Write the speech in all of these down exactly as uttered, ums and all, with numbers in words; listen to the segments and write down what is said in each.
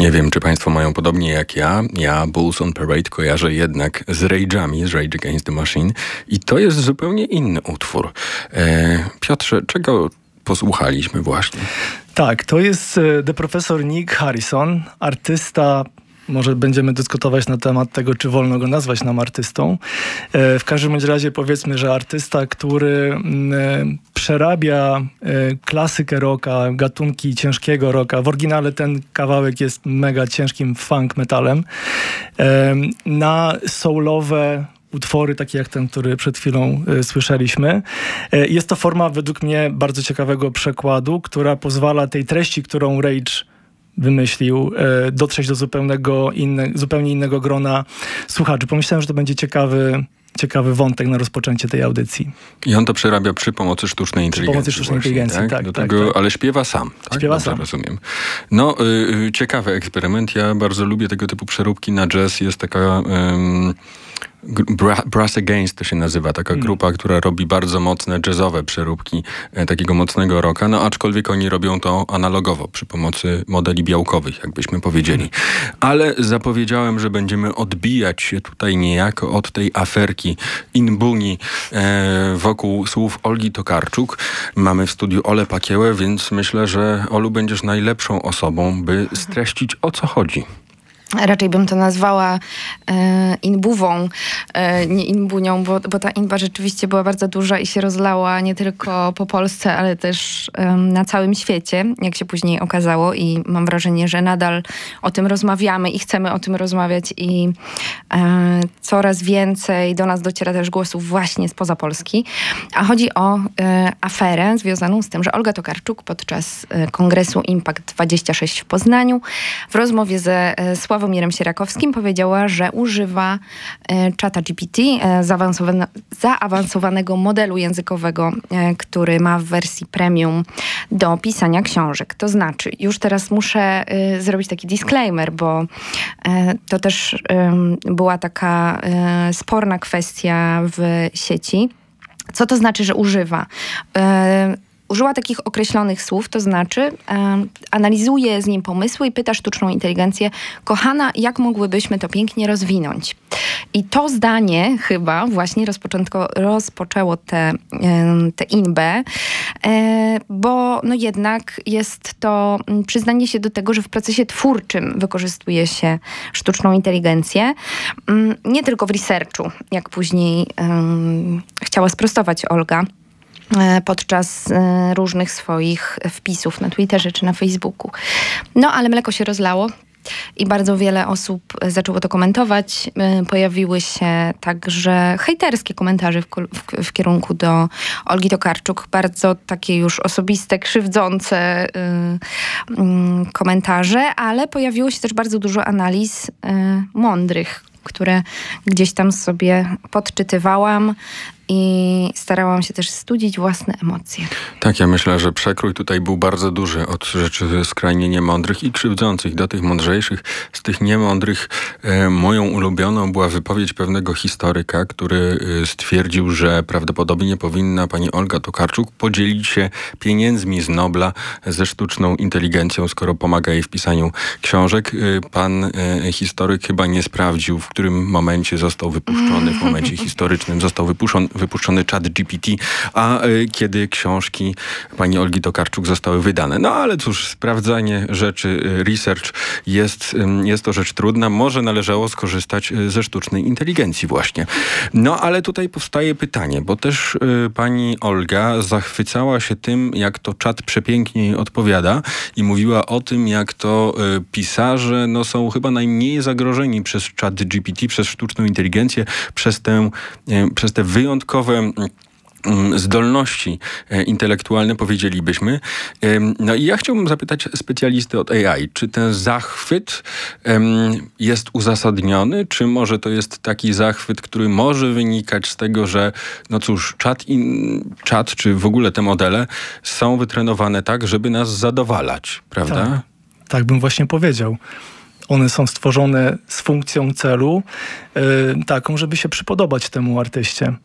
Nie wiem, czy państwo mają podobnie jak ja. Ja Bulls on Parade kojarzę jednak z Rage'ami, z Rage Against the Machine i to jest zupełnie inny utwór. E, Piotrze, czego posłuchaliśmy właśnie? Tak, to jest The Professor Nick Harrison, artysta. Może będziemy dyskutować na temat tego, czy wolno go nazwać nam artystą. W każdym bądź razie powiedzmy, że artysta, który przerabia klasykę rocka, gatunki ciężkiego rocka. W oryginale ten kawałek jest mega ciężkim funk metalem. Na soulowe utwory, takie jak ten, który przed chwilą y, słyszeliśmy. Y, jest to forma według mnie bardzo ciekawego przekładu, która pozwala tej treści, którą Rage wymyślił, y, dotrzeć do zupełnego inne, zupełnie innego grona słuchaczy. Pomyślałem, że to będzie ciekawy ciekawy wątek na rozpoczęcie tej audycji. I on to przerabia przy pomocy sztucznej inteligencji. Przy pomocy sztucznej właśnie, inteligencji, tak. tak, do tak, tego, tak. Ale śpiewa sam. Tak? Śpiewa Dobrze sam. Rozumiem. No, y, ciekawy eksperyment. Ja bardzo lubię tego typu przeróbki na jazz. Jest taka... Ym, Bra- Brass Against to się nazywa, taka mm. grupa, która robi bardzo mocne jazzowe przeróbki e, takiego mocnego rocka, no aczkolwiek oni robią to analogowo, przy pomocy modeli białkowych, jakbyśmy powiedzieli. Ale zapowiedziałem, że będziemy odbijać się tutaj niejako od tej aferki Inbuni e, wokół słów Olgi Tokarczuk. Mamy w studiu Olę Pakiełę, więc myślę, że Olu, będziesz najlepszą osobą, by streścić, o co chodzi. Raczej bym to nazwała e, inbuwą, e, nie inbunią, bo, bo ta inba rzeczywiście była bardzo duża i się rozlała nie tylko po Polsce, ale też e, na całym świecie, jak się później okazało, i mam wrażenie, że nadal o tym rozmawiamy i chcemy o tym rozmawiać i e, coraz więcej do nas dociera też głosów właśnie spoza Polski. A chodzi o e, aferę związaną z tym, że Olga Tokarczuk podczas e, kongresu Impact dwadzieścia sześć w Poznaniu w rozmowie ze e, Sławą Sławomirem Sierakowskim powiedziała, że używa e, czata G P T, e, zaawansowane, zaawansowanego modelu językowego, e, który ma w wersji premium do pisania książek. To znaczy, już teraz muszę e, zrobić taki disclaimer, bo e, to też e, była taka e, sporna kwestia w sieci. Co to znaczy, że używa? E, Użyła takich określonych słów, to znaczy e, analizuje z nim pomysły i pyta sztuczną inteligencję: kochana, jak mogłybyśmy to pięknie rozwinąć? I to zdanie chyba właśnie rozpoczęło tę te inbę, e, bo no jednak jest to przyznanie się do tego, że w procesie twórczym wykorzystuje się sztuczną inteligencję. M, nie tylko w researchu, jak później um, chciała sprostować Olga podczas różnych swoich wpisów na Twitterze czy na Facebooku. No, ale mleko się rozlało i bardzo wiele osób zaczęło to komentować. Pojawiły się także hejterskie komentarze w, w, w kierunku do Olgi Tokarczuk. Bardzo takie już osobiste, krzywdzące y, y, komentarze, ale pojawiło się też bardzo dużo analiz y, mądrych, które gdzieś tam sobie podczytywałam i starałam się też studzić własne emocje. Tak, ja myślę, że przekrój tutaj był bardzo duży od rzeczy skrajnie niemądrych i krzywdzących do tych mądrzejszych. Z tych niemądrych e, moją ulubioną była wypowiedź pewnego historyka, który e, stwierdził, że prawdopodobnie powinna pani Olga Tokarczuk podzielić się pieniędzmi z Nobla ze sztuczną inteligencją, skoro pomaga jej w pisaniu książek. E, pan e, historyk chyba nie sprawdził, w którym momencie został wypuszczony, w momencie historycznym został wypuszczony wypuszczony czat G P T, a y, kiedy książki pani Olgi Tokarczuk zostały wydane. No ale cóż, sprawdzanie rzeczy, y, research jest, y, jest to rzecz trudna. Może należało skorzystać y, ze sztucznej inteligencji właśnie. No ale tutaj powstaje pytanie, bo też y, pani Olga zachwycała się tym, jak to czat przepięknie jej odpowiada i mówiła o tym, jak to y, pisarze no, są chyba najmniej zagrożeni przez czat G P T, przez sztuczną inteligencję, przez tę, y, przez te wyjątkowe zdolności intelektualne, powiedzielibyśmy. No i ja chciałbym zapytać specjalisty od A I, czy ten zachwyt jest uzasadniony, czy może to jest taki zachwyt, który może wynikać z tego, że no cóż, czat, in, czat czy w ogóle te modele są wytrenowane tak, żeby nas zadowalać, prawda? Tak, tak bym właśnie powiedział. One są stworzone z funkcją celu, yy, taką, żeby się przypodobać temu artyście.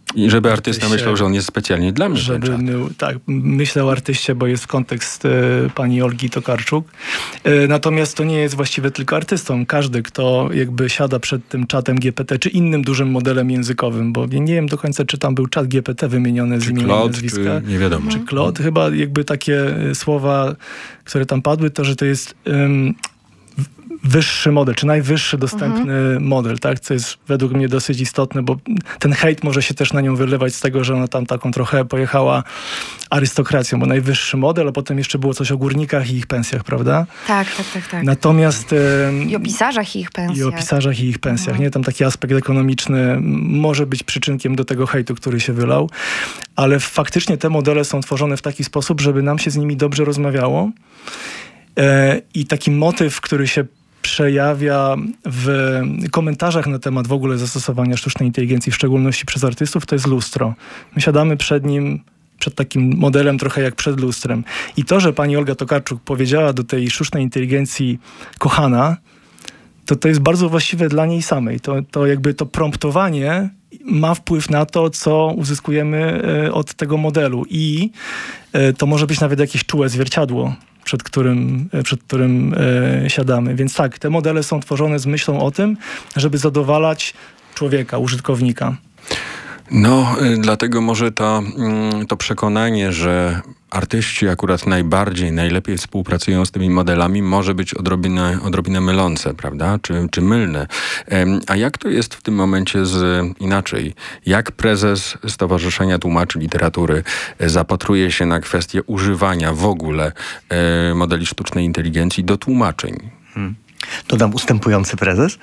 I żeby artysta myślał, że on jest specjalnie dla mnie. Żeby my, tak, myślał o artyście, bo jest kontekst e, pani Olgi Tokarczuk. E, natomiast to nie jest właściwie tylko artystą. Każdy, kto jakby siada przed tym czatem G P T, czy innym dużym modelem językowym, bo nie wiem do końca, czy tam był czat G P T wymieniony z imienia i nazwiska. Czy nie wiadomo. Czy Claude. Chyba jakby takie słowa, które tam padły, to, że to jest... Um, wyższy model, czy najwyższy dostępny mhm. model, tak? Co jest według mnie dosyć istotne, bo ten hejt może się też na nią wylewać z tego, że ona tam taką trochę pojechała arystokracją, bo najwyższy model, a potem jeszcze było coś o górnikach i ich pensjach, prawda? Tak, tak, tak. tak. Natomiast... I o pisarzach i ich pensjach. I o pisarzach i ich pensjach, mhm. nie? Tam taki aspekt ekonomiczny może być przyczynkiem do tego hejtu, który się wylał, ale faktycznie te modele są tworzone w taki sposób, żeby nam się z nimi dobrze rozmawiało. E, I taki motyw, który się przejawia w komentarzach na temat w ogóle zastosowania sztucznej inteligencji, w szczególności przez artystów, to jest lustro. My siadamy przed nim, przed takim modelem trochę jak przed lustrem. I to, że pani Olga Tokarczuk powiedziała do tej sztucznej inteligencji kochana, to to jest bardzo właściwe dla niej samej. To, to jakby to promptowanie ma wpływ na to, co uzyskujemy od tego modelu. I to może być nawet jakieś czułe zwierciadło, przed którym, przed którym e, siadamy. Więc tak, te modele są tworzone z myślą o tym, żeby zadowalać człowieka, użytkownika. No, y, dlatego może to, y, to przekonanie, że artyści akurat najbardziej, najlepiej współpracują z tymi modelami, może być odrobinę, odrobinę mylące, prawda? Czy, czy mylne. Ym, a jak to jest w tym momencie z inaczej? Jak prezes Stowarzyszenia Tłumaczy Literatury y, zapatruje się na kwestię używania w ogóle y, modeli sztucznej inteligencji do tłumaczeń? Hmm. Dodam ustępujący prezes.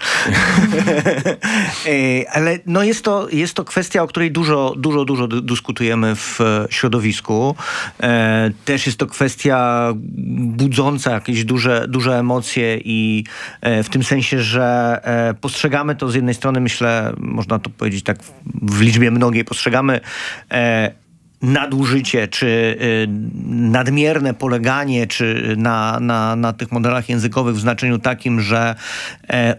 Ale no jest to, jest to kwestia, o której dużo, dużo, dużo dyskutujemy w środowisku. Też jest to kwestia budząca jakieś duże, duże emocje i w tym sensie, że postrzegamy to z jednej strony, myślę, można to powiedzieć tak w liczbie mnogiej, postrzegamy nadużycie, czy y, nadmierne poleganie czy na, na, na tych modelach językowych w znaczeniu takim, że e,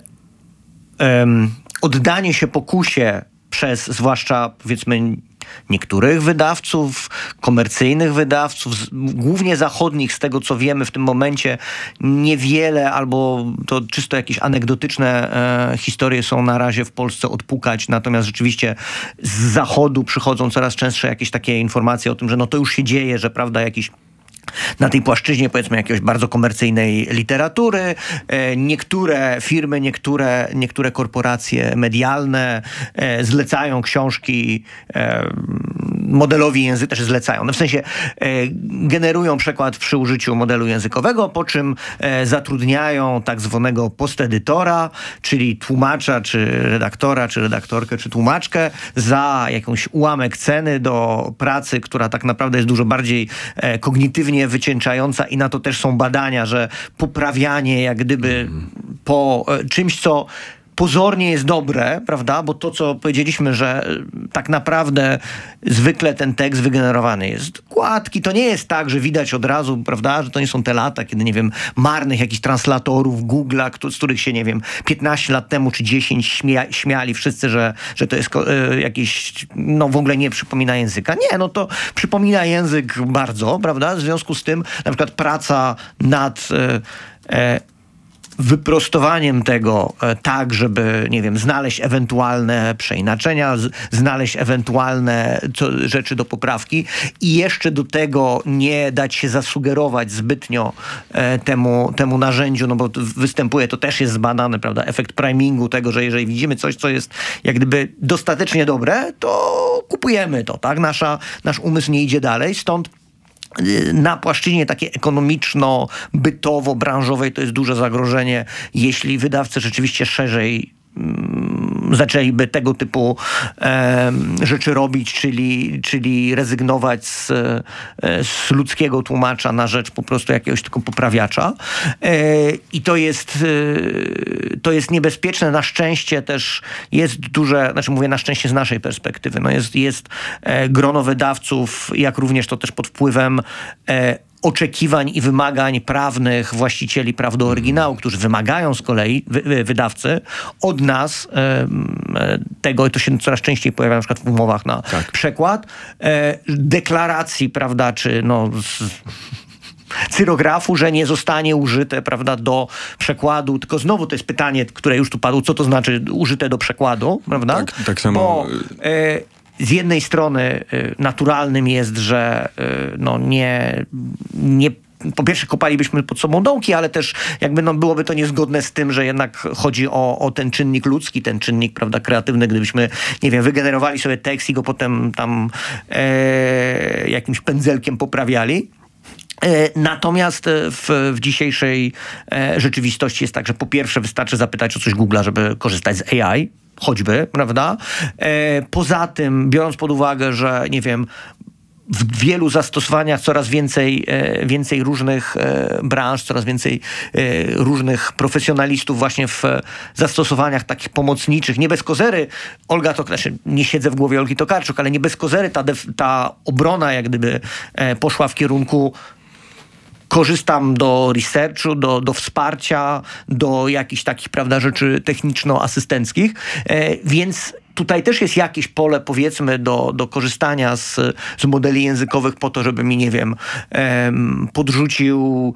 e, oddanie się pokusie przez zwłaszcza powiedzmy niektórych wydawców, komercyjnych wydawców, z, głównie zachodnich, z tego co wiemy w tym momencie, niewiele albo to czysto jakieś anegdotyczne e, historie są na razie w Polsce odpukać, natomiast rzeczywiście z zachodu przychodzą coraz częstsze jakieś takie informacje o tym, że no to już się dzieje, że prawda, jakiś na tej płaszczyźnie powiedzmy jakiegoś bardzo komercyjnej literatury. E, niektóre firmy, niektóre, niektóre korporacje medialne e, zlecają książki e, modelowi języka, też zlecają. No w sensie e, generują przekład przy użyciu modelu językowego, po czym e, zatrudniają tak zwanego postedytora, czyli tłumacza, czy redaktora, czy redaktorkę, czy tłumaczkę za jakąś ułamek ceny do pracy, która tak naprawdę jest dużo bardziej e, kognitywnie wycieńczająca i na to też są badania, że poprawianie jak gdyby po e, czymś, co pozornie jest dobre, prawda? Bo to, co powiedzieliśmy, że tak naprawdę zwykle ten tekst wygenerowany jest gładki. To nie jest tak, że widać od razu, prawda? Że to nie są te lata, kiedy, nie wiem, marnych jakichś translatorów Google'a, z których się, nie wiem, piętnaście lat temu czy dziesięć śmia śmiali wszyscy, że, że to jest y, jakieś, no w ogóle nie przypomina języka. Nie, no to przypomina język bardzo, prawda? W związku z tym na przykład praca nad y, y, wyprostowaniem tego e, tak, żeby, nie wiem, znaleźć ewentualne przeinaczenia, z, znaleźć ewentualne co, rzeczy do poprawki i jeszcze do tego nie dać się zasugerować zbytnio e, temu, temu narzędziu, no bo to występuje, to też jest zbadane, prawda, efekt primingu tego, że jeżeli widzimy coś, co jest jak gdyby dostatecznie dobre, to kupujemy to, tak? Nasza, nasz umysł nie idzie dalej, stąd na płaszczyźnie takiej ekonomiczno-bytowo-branżowej to jest duże zagrożenie, jeśli wydawcy rzeczywiście szerzej mm, zaczęliby tego typu e, rzeczy robić, czyli, czyli rezygnować z, e, z ludzkiego tłumacza na rzecz po prostu jakiegoś tylko poprawiacza. E, I to jest, e, to jest niebezpieczne. Na szczęście też jest duże, znaczy mówię na szczęście z naszej perspektywy, no jest, jest e, grono wydawców, jak również to też pod wpływem e, oczekiwań i wymagań prawnych właścicieli praw do oryginału, którzy wymagają z kolei, wy, wydawcy, od nas e, tego, to się coraz częściej pojawia na przykład w umowach na tak. przekład, e, deklaracji, prawda, czy no z, cyrografu, że nie zostanie użyte, prawda, do przekładu, tylko znowu to jest pytanie, które już tu padło, co to znaczy użyte do przekładu, prawda? Tak, tak samo. Bo, e, z jednej strony y, naturalnym jest, że y, no nie, nie po pierwsze kopalibyśmy pod sobą dołki, ale też jakby no byłoby to niezgodne z tym, że jednak chodzi o, o ten czynnik ludzki, ten czynnik, prawda, kreatywny, gdybyśmy, nie wiem, wygenerowali sobie tekst i go potem tam e, jakimś pędzelkiem poprawiali. Natomiast w, w dzisiejszej e, rzeczywistości jest tak, że po pierwsze wystarczy zapytać o coś Google'a, żeby korzystać z A I, choćby, prawda? E, poza tym, biorąc pod uwagę, że nie wiem, w wielu zastosowaniach coraz więcej, e, więcej różnych e, branż, coraz więcej e, różnych profesjonalistów właśnie w zastosowaniach takich pomocniczych. Nie bez kozery, Olga to, znaczy nie siedzę w głowie Olgi Tokarczuk, ale nie bez kozery ta, def, ta obrona jak gdyby e, poszła w kierunku korzystam do researchu, do, do wsparcia, do jakichś takich, prawda, rzeczy techniczno-asystenckich, e, więc tutaj też jest jakieś pole, powiedzmy, do, do korzystania z, z modeli językowych po to, żeby mi, nie wiem, em, podrzucił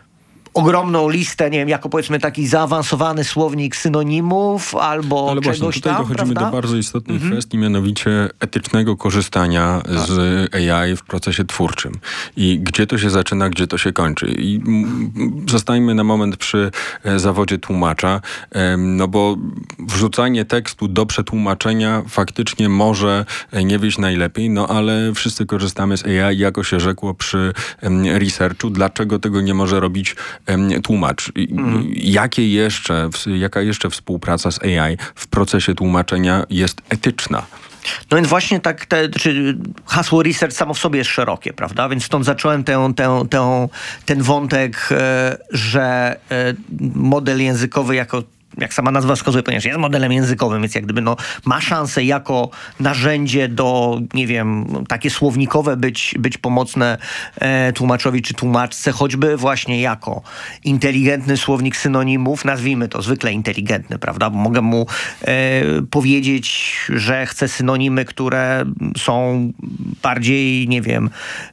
ogromną listę, nie wiem, jako powiedzmy taki zaawansowany słownik synonimów albo Ale czegoś właśnie, tutaj tam, dochodzimy prawda? do bardzo istotnej Mhm. kwestii, mianowicie etycznego korzystania tak. z A I w procesie twórczym. I gdzie to się zaczyna, gdzie to się kończy. I m, zostańmy na moment przy e, zawodzie tłumacza, e, no bo wrzucanie tekstu do przetłumaczenia faktycznie może e, nie wyjść najlepiej, no ale wszyscy korzystamy z A I, jako się rzekło przy e, researchu. Dlaczego tego nie może robić tłumacz? Mm. Jakie jeszcze, jaka jeszcze współpraca z A I w procesie tłumaczenia jest etyczna? No więc właśnie tak, te, czy hasło research samo w sobie jest szerokie, prawda? Więc stąd zacząłem tę, tę, tę, ten wątek, e, że e, model językowy jako jak sama nazwa wskazuje, ponieważ jest modelem językowym, więc jak gdyby no, ma szansę jako narzędzie do, nie wiem, takie słownikowe być, być pomocne e, tłumaczowi czy tłumaczce, choćby właśnie jako inteligentny słownik synonimów, nazwijmy to zwykle inteligentny, prawda? Bo mogę mu e, powiedzieć, że chcę synonimy, które są bardziej, nie wiem,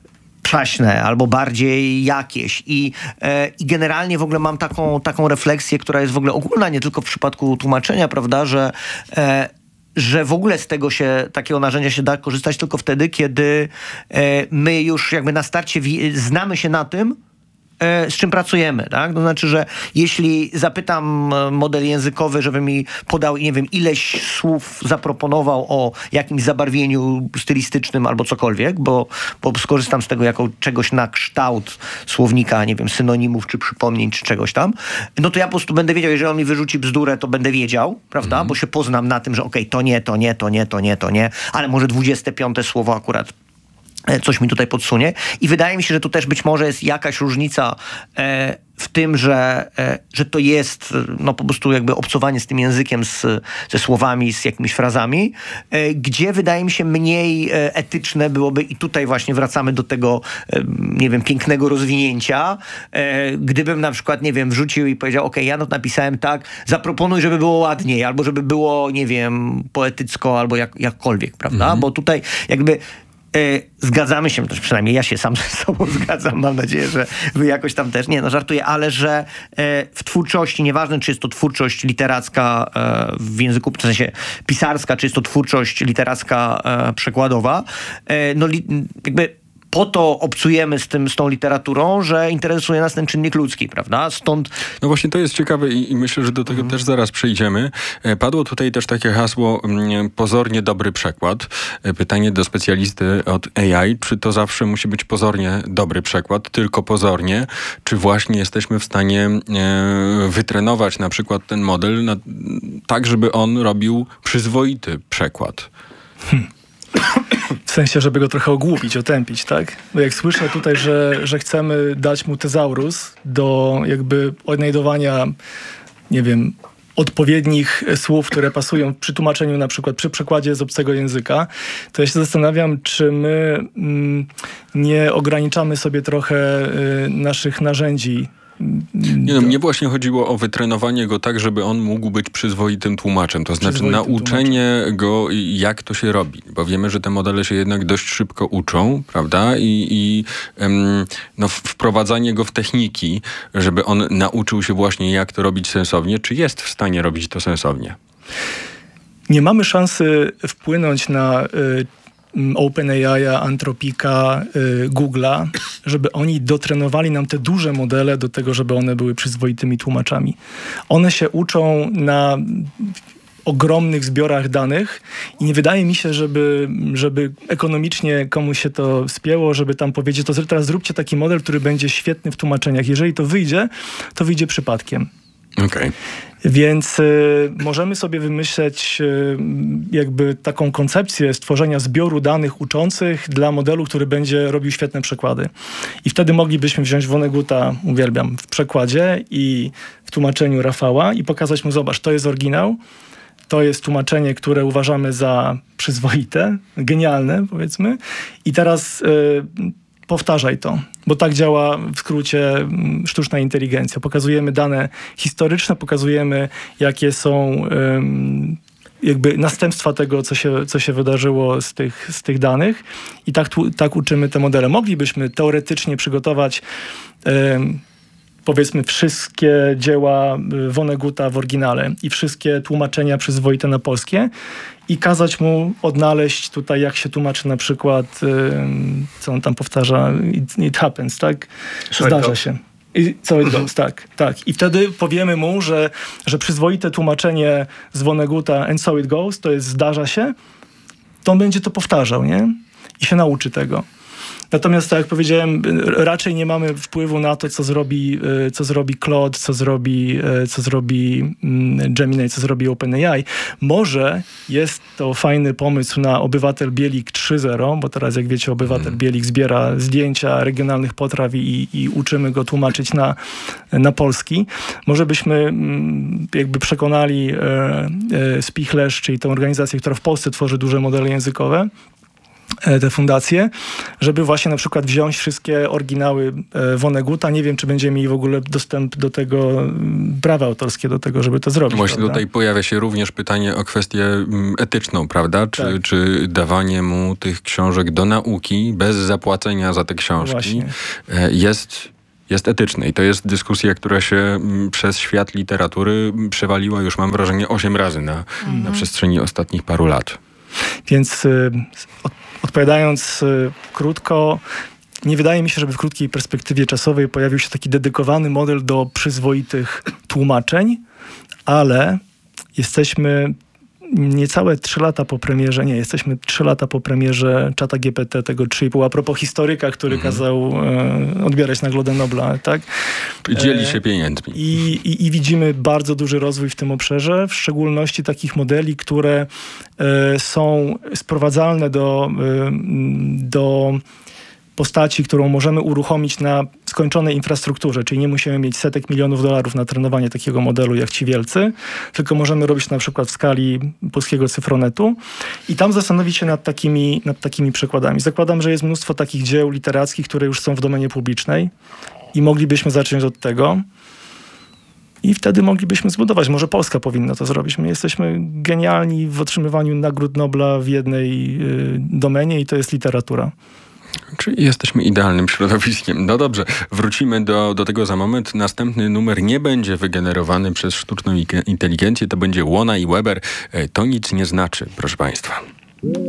przaśne albo bardziej jakieś. I, e, i generalnie w ogóle mam taką, taką refleksję, która jest w ogóle ogólna, nie tylko w przypadku tłumaczenia, prawda, że e, że w ogóle z tego się, takiego narzędzia się da korzystać tylko wtedy, kiedy e, my już jakby na starcie wi- znamy się na tym, z czym pracujemy, tak? To znaczy, że jeśli zapytam model językowy, żeby mi podał, nie wiem, ileś słów zaproponował o jakimś zabarwieniu stylistycznym albo cokolwiek, bo, bo skorzystam z tego jako czegoś na kształt słownika, nie wiem, synonimów, czy przypomnień, czy czegoś tam, no to ja po prostu będę wiedział, jeżeli on mi wyrzuci bzdurę, to będę wiedział, prawda? Mm. Bo się poznam na tym, że okej, okay, to nie, to nie, to nie, to nie, to nie, ale może dwudzieste piąte słowo akurat coś mi tutaj podsunie. I wydaje mi się, że tu też być może jest jakaś różnica e, w tym, że, e, że to jest no po prostu jakby obcowanie z tym językiem, z, ze słowami, z jakimiś frazami, e, gdzie wydaje mi się mniej e, etyczne byłoby, i tutaj właśnie wracamy do tego, e, nie wiem, pięknego rozwinięcia, e, gdybym na przykład, nie wiem, wrzucił i powiedział, okej, ja no napisałem tak, zaproponuj, żeby było ładniej, albo żeby było, nie wiem, poetycko, albo jak, jakkolwiek, prawda? Mhm. Bo tutaj jakby Yy, zgadzamy się, też przynajmniej ja się sam ze sobą zgadzam, mam nadzieję, że wy jakoś tam też, nie no żartuję, ale że yy, w twórczości, nieważne czy jest to twórczość literacka yy, w języku, w sensie pisarska, czy jest to twórczość literacka yy, przekładowa, yy, no li, jakby po to obcujemy z, tym, z tą literaturą, że interesuje nas ten czynnik ludzki, prawda? Stąd... No właśnie to jest ciekawe i, i myślę, że do tego mm. też zaraz przejdziemy. E, padło tutaj też takie hasło m, pozornie dobry przekład. E, pytanie do specjalisty od A I, czy to zawsze musi być pozornie dobry przekład, tylko pozornie, czy właśnie jesteśmy w stanie e, wytrenować na przykład ten model na, tak, żeby on robił przyzwoity przekład. Hmm. W sensie, żeby go trochę ogłupić, otępić, tak? Bo jak słyszę tutaj, że, że chcemy dać mu tezaurus do jakby odnajdowania, nie wiem, odpowiednich słów, które pasują przy tłumaczeniu, na przykład przy przekładzie z obcego języka, to ja się zastanawiam, czy my mm, nie ograniczamy sobie trochę y, naszych narzędzi. Nie, no, mnie właśnie chodziło o wytrenowanie go tak, żeby on mógł być przyzwoitym tłumaczem. To znaczy Przyzwoitym nauczenie tłumaczem. go, jak to się robi. Bo wiemy, że te modele się jednak dość szybko uczą, prawda? I, i em, no, wprowadzanie go w techniki, żeby on nauczył się właśnie, jak to robić sensownie. Czy jest w stanie robić to sensownie? Nie mamy szansy wpłynąć na y, OpenAI, Anthropika, y, Google'a, żeby oni dotrenowali nam te duże modele do tego, żeby one były przyzwoitymi tłumaczami. One się uczą na ogromnych zbiorach danych i nie wydaje mi się, żeby, żeby ekonomicznie komuś się to spięło, żeby tam powiedzieć, to teraz zróbcie taki model, który będzie świetny w tłumaczeniach. Jeżeli to wyjdzie, to wyjdzie przypadkiem. Okej. Okay. Więc y, możemy sobie wymyśleć y, jakby taką koncepcję stworzenia zbioru danych uczących dla modelu, który będzie robił świetne przekłady. I wtedy moglibyśmy wziąć Vonneguta, uwielbiam, w przekładzie i w tłumaczeniu Rafała i pokazać mu, zobacz, to jest oryginał, to jest tłumaczenie, które uważamy za przyzwoite, genialne, powiedzmy. I teraz y, powtarzaj to, bo tak działa w skrócie sztuczna inteligencja. Pokazujemy dane historyczne, pokazujemy, jakie są um, jakby następstwa tego, co się, co się wydarzyło z tych, z tych danych i tak, tak uczymy te modele. Moglibyśmy teoretycznie przygotować um, powiedzmy wszystkie dzieła Vonneguta w oryginale i wszystkie tłumaczenia przyzwoite na polskie i kazać mu odnaleźć tutaj, jak się tłumaczy na przykład, co on tam powtarza, it, it happens, tak? Zdarza się. I co it goes, tak, tak. I wtedy powiemy mu, że, że przyzwoite tłumaczenie z Vonneguta and so it goes, to jest zdarza się, to on będzie to powtarzał, nie? I się nauczy tego. Natomiast, tak jak powiedziałem, raczej nie mamy wpływu na to, co zrobi, co zrobi Claude, co zrobi, co zrobi Gemini, co zrobi OpenAI. Może jest to fajny pomysł na Obywatel Bielik trzy zero, bo teraz, jak wiecie, Obywatel Bielik zbiera zdjęcia regionalnych potraw i, i uczymy go tłumaczyć na, na polski. Może byśmy jakby przekonali e, e, Spichlerz, czyli tę organizację, która w Polsce tworzy duże modele językowe, te fundacje, żeby właśnie na przykład wziąć wszystkie oryginały Vonneguta. Nie wiem, czy będziemy mieli w ogóle dostęp do tego, prawa autorskie do tego, żeby to zrobić. Właśnie prawda? Tutaj pojawia się również pytanie o kwestię etyczną, prawda? Czy, tak. czy dawanie mu tych książek do nauki bez zapłacenia za te książki Właśnie. jest... jest etyczne. I to jest dyskusja, która się przez świat literatury przewaliła już, mam wrażenie, osiem razy na, mhm. na przestrzeni ostatnich paru lat. Więc y, od, odpowiadając y, krótko, nie wydaje mi się, żeby w krótkiej perspektywie czasowej pojawił się taki dedykowany model do przyzwoitych tłumaczeń, ale jesteśmy niecałe trzy lata po premierze, nie, jesteśmy trzy lata po premierze czata G P T, tego trzy i pół, a propos historyka, który mhm. kazał e, odbierać Nagrodę Nobla, tak? Dzieli się pieniędzmi. I, i, I widzimy bardzo duży rozwój w tym obszarze, w szczególności takich modeli, które e, są sprowadzalne do, e, do postaci, którą możemy uruchomić na skończonej infrastrukturze, czyli nie musimy mieć setek milionów dolarów na trenowanie takiego modelu jak ci wielcy, tylko możemy robić na przykład w skali polskiego cyfronetu i tam zastanowić się nad takimi, nad takimi przykładami. Zakładam, że jest mnóstwo takich dzieł literackich, które już są w domenie publicznej i moglibyśmy zacząć od tego i wtedy moglibyśmy zbudować. Może Polska powinna to zrobić. My jesteśmy genialni w otrzymywaniu nagród Nobla w jednej y, domenie i to jest literatura. Czyli jesteśmy idealnym środowiskiem. No dobrze, wrócimy do, do tego za moment. Następny numer nie będzie wygenerowany przez sztuczną inteligencję, to będzie Łona i Weber. To nic nie znaczy, proszę Państwa.